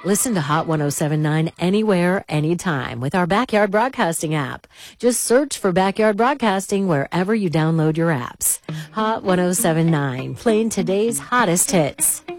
Listen to Hot 1079 anywhere, anytime with our Backyard Broadcasting app. Just search for Backyard Broadcasting wherever you download your apps. Hot 1079, playing today's hottest hits.